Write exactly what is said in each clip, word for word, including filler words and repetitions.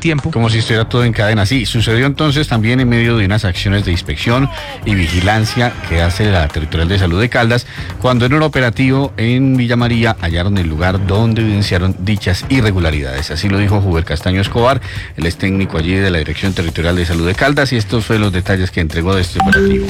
tiempo. Como si estuviera todo en cadena. Sí, sucedió entonces también en medio de unas acciones de inspección y vigilancia que hace la Territorial de Salud de Caldas, cuando en un operativo en Villa María hallaron el lugar donde evidenciaron dichas irregularidades. Así lo dijo Juber Castaño Escobar, él es técnico allí de la Dirección Territorial de Salud de Caldas, y estos fueron los detalles que entregó de este operativo.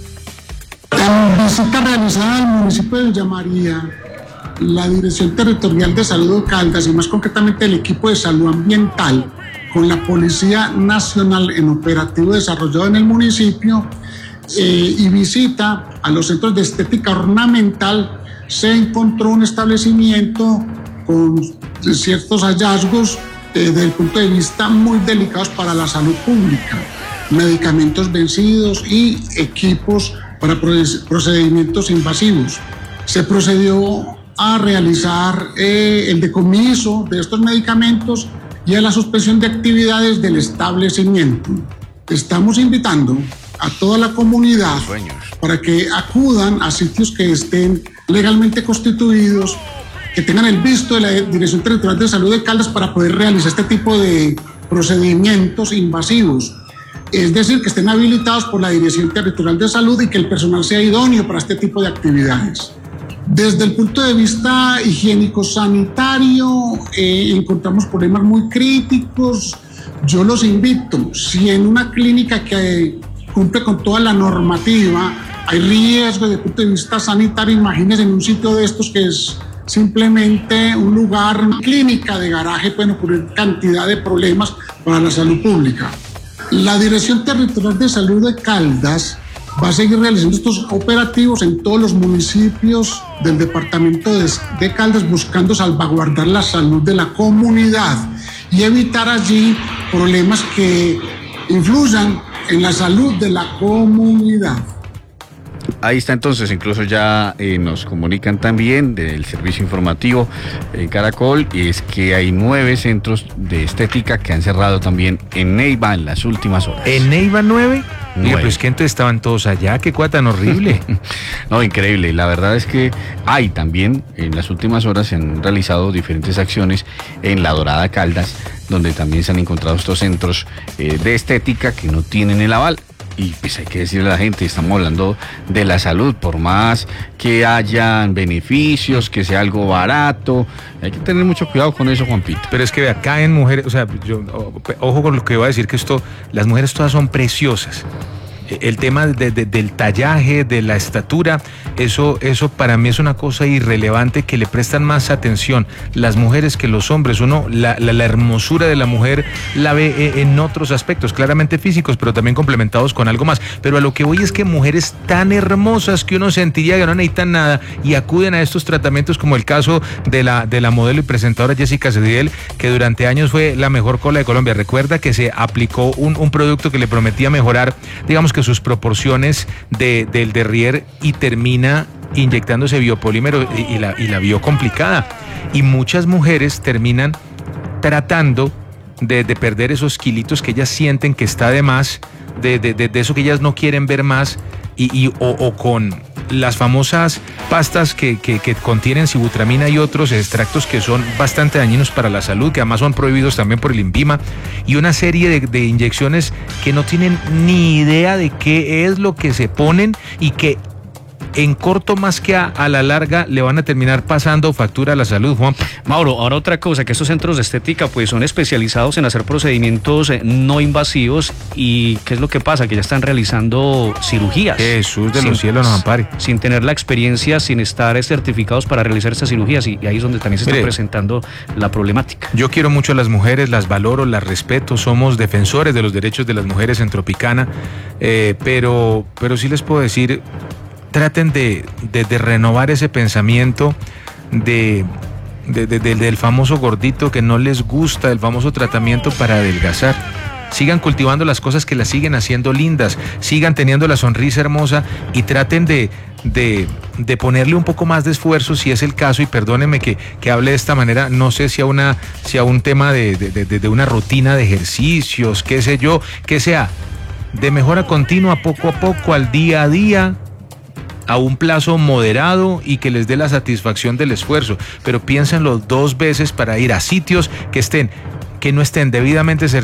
En visita realizada al municipio de Villa María, la Dirección Territorial de Salud de Caldas y más concretamente el equipo de salud ambiental con la Policía Nacional en operativo desarrollado en el municipio eh, y visita a los centros de estética ornamental, se encontró un establecimiento con ciertos hallazgos eh, desde el punto de vista muy delicados para la salud pública, medicamentos vencidos y equipos para procedimientos invasivos. Se procedió a realizar eh, el decomiso de estos medicamentos y a la suspensión de actividades del establecimiento. Estamos invitando a toda la comunidad para que acudan a sitios que estén legalmente constituidos, que tengan el visto de la Dirección Territorial de Salud de Caldas para poder realizar este tipo de procedimientos invasivos. Es decir, que estén habilitados por la Dirección Territorial de Salud y que el personal sea idóneo para este tipo de actividades. Desde el punto de vista higiénico-sanitario, eh, encontramos problemas muy críticos. Yo los invito, si en una clínica que cumple con toda la normativa hay riesgo desde el punto de vista sanitario, imagínense en un sitio de estos que es simplemente un lugar, una clínica de garaje, pueden ocurrir cantidad de problemas para la salud pública. La Dirección Territorial de Salud de Caldas va a seguir realizando estos operativos en todos los municipios del departamento de, de Caldas, buscando salvaguardar la salud de la comunidad y evitar allí problemas que influyan en la salud de la comunidad. Ahí está entonces, incluso ya eh, nos comunican también del servicio informativo en Caracol, y es que hay nueve centros de estética que han cerrado también en Neiva en las últimas horas. ¿En Neiva nueve? Oye, pero es que entonces estaban todos allá, qué cosa tan horrible. No, increíble. La verdad es que hay también, en las últimas horas se han realizado diferentes acciones en La Dorada Caldas, donde también se han encontrado estos centros eh, de estética que no tienen el aval. Y pues hay que decirle a la gente, estamos hablando de la salud, por más que hayan beneficios, que sea algo barato, hay que tener mucho cuidado con eso, Juanpito. Pero es que vea, caen mujeres, o sea, yo, ojo con lo que voy a decir, que esto, las mujeres todas son preciosas. El tema de, de, del tallaje, de la estatura, eso, eso para mí es una cosa irrelevante, que le prestan más atención las mujeres que los hombres. Uno, la, la, la hermosura de la mujer la ve en otros aspectos, claramente físicos, pero también complementados con algo más. Pero a lo que voy es que mujeres tan hermosas que uno sentiría que no necesitan nada y acuden a estos tratamientos, como el caso de la, de la modelo y presentadora Jessica Cediel, que durante años fue la mejor cola de Colombia. Recuerda que se aplicó un, un producto que le prometía mejorar, digamos que sus proporciones de, del derrier, y termina inyectándose biopolímero y, y, la, y la vio complicada. Y muchas mujeres terminan tratando de, de perder esos kilitos que ellas sienten que está de más, de, de, de, de eso que ellas no quieren ver más, y, y o, o con las famosas pastas que, que, que contienen sibutramina y otros extractos que son bastante dañinos para la salud, que además son prohibidos también por el INVIMA, y una serie de, de inyecciones que no tienen ni idea de qué es lo que se ponen y que en corto más que a, a la larga le van a terminar pasando factura a la salud, Juan. Mauro, ahora otra cosa, que estos centros de estética pues son especializados en hacer procedimientos eh, no invasivos, y ¿qué es lo que pasa? Que ya están realizando cirugías. Jesús de sin, los cielos nos ampare. Sin tener la experiencia, sin estar certificados para realizar estas cirugías, y, y ahí es donde también se Mire, está presentando la problemática. Yo quiero mucho a las mujeres, las valoro, las respeto, somos defensores de los derechos de las mujeres en Tropicana, eh, pero, pero sí les puedo decir, traten de, de, de renovar ese pensamiento de, de, de, de, del famoso gordito que no les gusta, el famoso tratamiento para adelgazar. Sigan cultivando las cosas que las siguen haciendo lindas, sigan teniendo la sonrisa hermosa, y traten de, de, de ponerle un poco más de esfuerzo si es el caso. Y perdónenme que, que hable de esta manera, no sé si a, una, si a un tema de, de, de, de una rutina de ejercicios, qué sé yo, que sea de mejora continua, poco a poco, al día a día, a un plazo moderado, y que les dé la satisfacción del esfuerzo, pero piénsenlo dos veces para ir a sitios que estén, que no estén debidamente certificados